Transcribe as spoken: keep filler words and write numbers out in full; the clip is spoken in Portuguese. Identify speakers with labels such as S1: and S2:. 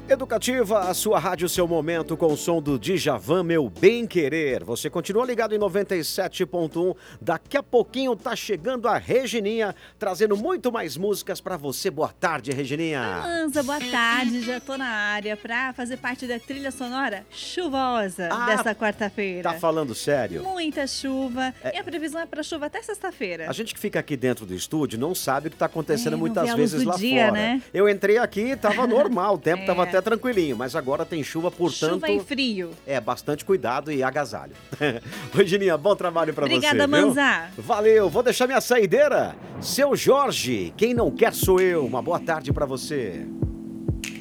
S1: Educativa, a sua rádio, seu momento com o som do Djavan, Meu Bem Querer. Você continua ligado em noventa e sete ponto um. Daqui a pouquinho tá chegando a Regininha, trazendo muito mais músicas pra você. Boa tarde, Regininha.
S2: Manza, boa tarde. Já tô na área pra fazer parte da trilha sonora chuvosa
S1: Ah,
S2: dessa quarta-feira.
S1: Tá falando sério?
S2: Muita chuva.
S1: É...
S2: E a previsão é pra chuva até sexta-feira.
S1: A gente que fica aqui dentro do estúdio não sabe o que tá acontecendo
S2: é,
S1: muitas vezes lá
S2: dia,
S1: fora.
S2: Né?
S1: Eu entrei aqui, tava normal, o tempo
S2: é.
S1: tava até tranquilinho, mas agora tem chuva, portanto...
S2: Chuva e frio.
S1: É, bastante cuidado e agasalho. Regininha, bom trabalho pra
S2: Obrigada,
S1: você,
S2: Manza.
S1: Viu? Valeu, vou deixar minha saideira. Seu Jorge, quem não quer sou eu. Uma boa tarde pra você.